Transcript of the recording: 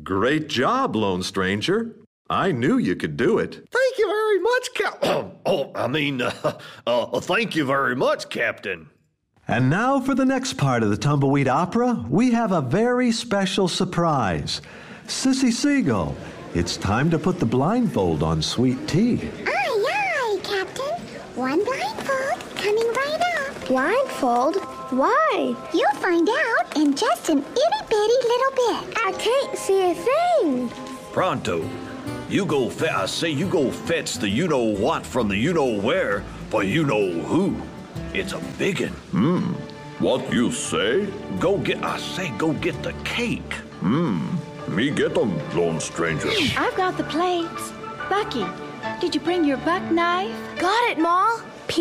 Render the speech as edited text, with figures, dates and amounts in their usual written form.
Great job, Lone Stranger. I knew you could do it. Thank you very much, thank you very much, Captain. And now for the next part of the Tumbleweed Opera, we have a very special surprise. Sissy Seagull, it's time to put the blindfold on Sweet Tea. Aye, aye, Captain. One blindfold coming right up. Blindfold? Why? You'll find out in just an itty-bitty little bit. I can't see a thing. Pronto. You go fetch the you-know-what from the you-know-where for you-know-who. It's a biggin. What you say? Go get the cake. Me get 'em, Lone Stranger. I've got the plates. Bucky, did you bring your buck knife? Got it, Ma.